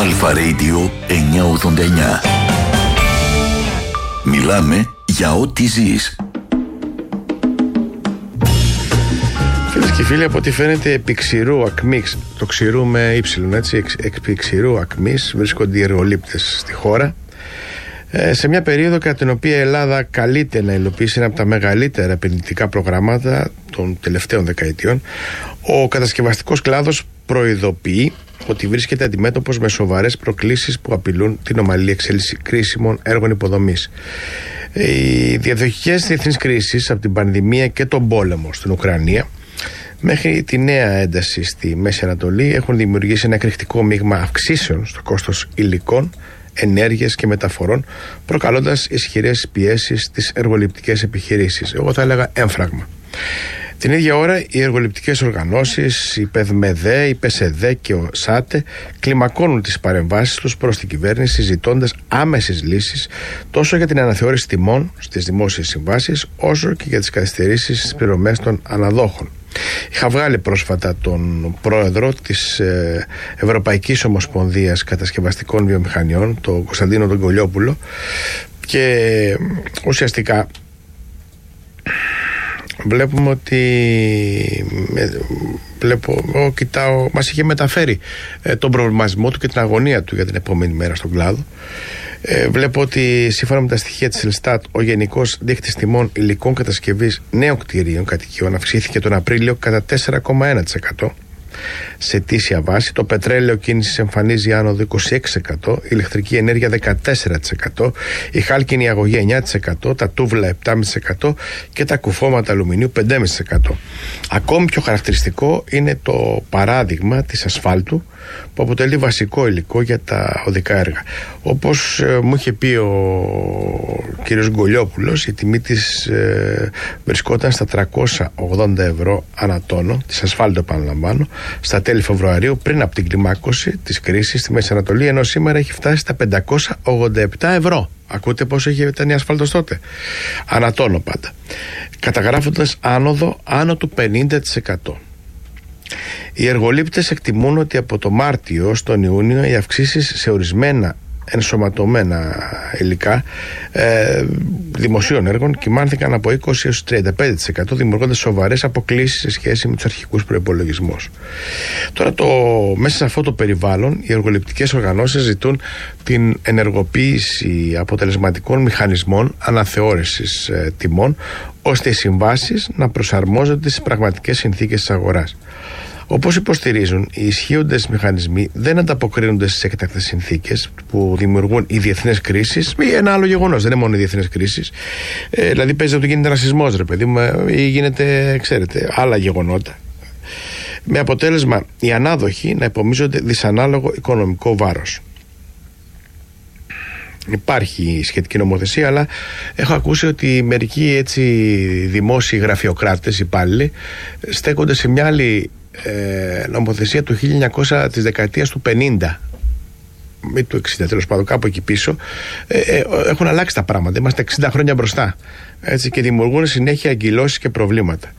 Αλφα Radio 989. Μιλάμε για ό,τι ζεις. Φίλες και φίλοι, από ό,τι φαίνεται επί ξηρού ακμής, το ξηρού με ύψιλον, έτσι, επί ξηρού ακμής βρίσκονται οι εργολήπτες στη χώρα, σε μια περίοδο κατά την οποία η Ελλάδα καλείται να υλοποιήσει ένα από τα μεγαλύτερα επενδυτικά προγράμματα των τελευταίων δεκαετιών. Ο κατασκευαστικός κλάδος προειδοποιεί ότι βρίσκεται αντιμέτωπος με σοβαρές προκλήσεις που απειλούν την ομαλή εξέλιξη κρίσιμων έργων υποδομής. Οι διαδοχικές διεθνείς κρίσεις από την πανδημία και τον πόλεμο στην Ουκρανία μέχρι τη νέα ένταση στη Μέση Ανατολή έχουν δημιουργήσει ένα εκρηκτικό μείγμα αυξήσεων στο κόστος υλικών, ενέργειας και μεταφορών, προκαλώντας ισχυρές πιέσεις στις εργοληπτικές επιχειρήσεις. Εγώ θα έλεγα έμφραγμα. Την ίδια ώρα, οι εργοληπτικές οργανώσεις, η ΠΕΔΜΕΔΕ, η ΠΕΣΕΔΕ και ο ΣΑΤΕ κλιμακώνουν τις παρεμβάσεις τους προς την κυβέρνηση, ζητώντας άμεσες λύσεις τόσο για την αναθεώρηση τιμών στις δημόσιες συμβάσεις, όσο και για τις καθυστερήσεις στις πληρωμές των αναδόχων. Είχα βγάλει πρόσφατα τον πρόεδρο της Ευρωπαϊκής Ομοσπονδίας Κατασκευαστικών Βιομηχανιών, τον Κωνσταντίνο τον Κολιόπουλο, και ουσιαστικά βλέπουμε ότι κοιτάω, μας είχε μεταφέρει τον προβληματισμό του και την αγωνία του για την επόμενη μέρα στον κλάδο. Βλέπω ότι σύμφωνα με τα στοιχεία της Ελστάτ, ο γενικός δείκτης τιμών υλικών κατασκευής νέων κτηρίων κατοικιών αυξήθηκε τον Απρίλιο κατά 4,1%. Σε ετήσια βάση, το πετρέλαιο κίνησης εμφανίζει άνοδο 26%, η ηλεκτρική ενέργεια 14%, η χάλκινη αγωγή 9%, τα τούβλα 7,5% και τα κουφώματα αλουμινίου 5,5%. Ακόμη πιο χαρακτηριστικό είναι το παράδειγμα της ασφάλτου, που αποτελεί βασικό υλικό για τα οδικά έργα. Όπως μου είχε πει ο κύριος Γκολιόπουλος, η τιμή της βρισκόταν στα 380 ευρώ ανά τόνο, της ασφάλτου επαναλαμβάνω, στα τέλη Φεβρουαρίου, πριν από την κλιμάκωση της κρίσης στη Μέση Ανατολή, ενώ σήμερα έχει φτάσει στα 587 ευρώ. Ακούτε πόσο ήταν η ασφάλτος τότε? Ανά τόνο πάντα. Καταγράφοντας άνοδο άνω του 50%. Οι εργολήπτες εκτιμούν ότι από το Μάρτιο ως τον Ιούνιο οι αυξήσεις σε ορισμένα ενσωματωμένα υλικά δημοσίων έργων κυμάνθηκαν από 20% έως 35%, δημιουργώντας σοβαρές αποκλίσεις σε σχέση με τους αρχικούς προϋπολογισμούς. Τώρα μέσα σε αυτό το περιβάλλον, οι εργοληπτικές οργανώσεις ζητούν την ενεργοποίηση αποτελεσματικών μηχανισμών αναθεώρησης τιμών, ώστε οι συμβάσεις να προσαρμόζονται στις πραγματικές συνθήκες της αγοράς. Όπως υποστηρίζουν, οι ισχύοντες μηχανισμοί δεν ανταποκρίνονται στις έκτακτες συνθήκες που δημιουργούν οι διεθνείς κρίσεις ή ένα άλλο γεγονός. Δεν είναι μόνο οι διεθνείς κρίσεις. Δηλαδή, παίζει ότι γίνεται ένα σεισμός, ρε παιδί μου, ή γίνεται, ξέρετε, άλλα γεγονότα. Με αποτέλεσμα οι ανάδοχοι να υπομίζονται δυσανάλογο οικονομικό βάρος. Υπάρχει σχετική νομοθεσία, αλλά έχω ακούσει ότι μερικοί έτσι δημόσιοι γραφειοκράτες, υπάλληλοι, στέκονται σε μια άλλη νομοθεσία του 1900, της δεκαετίας του 50 ή του 60, τέλος πάντων, κάπου εκεί πίσω. Έχουν αλλάξει τα πράγματα, είμαστε 60 χρόνια μπροστά, έτσι, και δημιουργούν συνέχεια αγκυλώσεις και προβλήματα.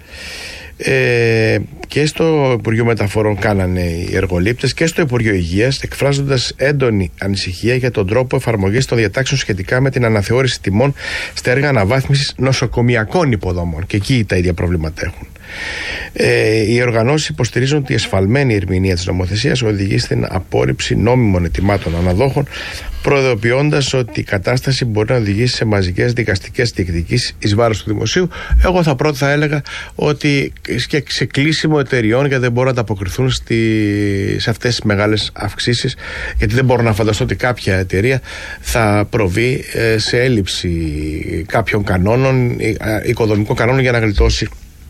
Και στο Υπουργείο Μεταφορών κάνανε οι εργολήπτες και στο Υπουργείο Υγείας, εκφράζοντας έντονη ανησυχία για τον τρόπο εφαρμογής των διατάξεων σχετικά με την αναθεώρηση τιμών στα έργα αναβάθμισης νοσοκομιακών υποδομών, και εκεί τα ίδια προβλήματα έχουν. Οι οργανώσεις υποστηρίζουν ότι η εσφαλμένη ερμηνεία της νομοθεσίας οδηγεί στην απόρριψη νόμιμων αιτημάτων αναδόχων, προειδοποιώντας ότι η κατάσταση μπορεί να οδηγήσει σε μαζικές δικαστικές διεκδικήσεις εις βάρος του δημοσίου. Εγώ θα έλεγα ότι και σε κλείσιμο εταιριών, γιατί δεν μπορούν να ανταποκριθούν σε αυτές τις μεγάλες αυξήσεις, γιατί δεν μπορώ να φανταστώ ότι κάποια εταιρεία θα προβεί σε έλλειψη κάποιων κανόνων, οικοδομικών κανόνων, για να γλιτώσει,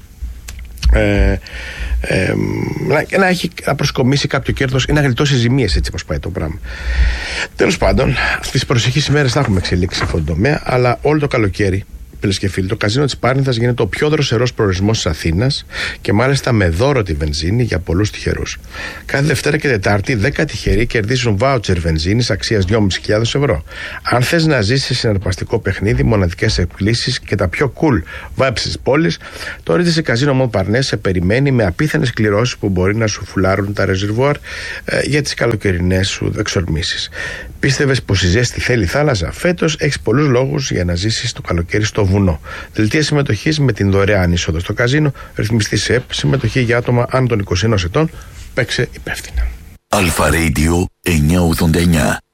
να προσκομίσει κάποιο κέρδος ή να γλιτώσει ζημίες, έτσι όπως πάει το πράγμα. Τέλος πάντων, στις προσεχείς ημέρες θα έχουμε εξελίξει σε αυτόν τον τομέα, αλλά όλο το καλοκαίρι Φίλες και φίλοι, το καζίνο της Πάρνηθας γίνεται ο πιο δροσερός προορισμός της Αθήνας και μάλιστα με δώρο τη βενζίνη για πολλούς τυχερούς. Κάθε Δευτέρα και Τετάρτη 10 τυχεροί κερδίζουν βάουτσερ βενζίνης αξίας 2.500 ευρώ. Αν θες να ζήσεις συναρπαστικό παιχνίδι, μοναδικές εκπλήσεις και τα πιο cool vibes της πόλης, το Regency Casino Montparnasse σε περιμένει με απίθανες κληρώσεις που μπορεί να σου φουλάρουν τα ρεζερβουάρ για τις καλοκαιρινές σου εξορμήσεις. Πίστευες πως η ζέστη θέλει θάλασσα? Φέτος έχεις πολλούς λόγους για να ζήσεις το καλοκαίρι στο βουνό. Δελτία συμμετοχής με την δωρεάν είσοδο στο καζίνο, ρυθμιστή σε ΕΠ, συμμετοχή για άτομα άνω των 21 ετών. Παίξε υπεύθυνα. Αλφα Radio 989.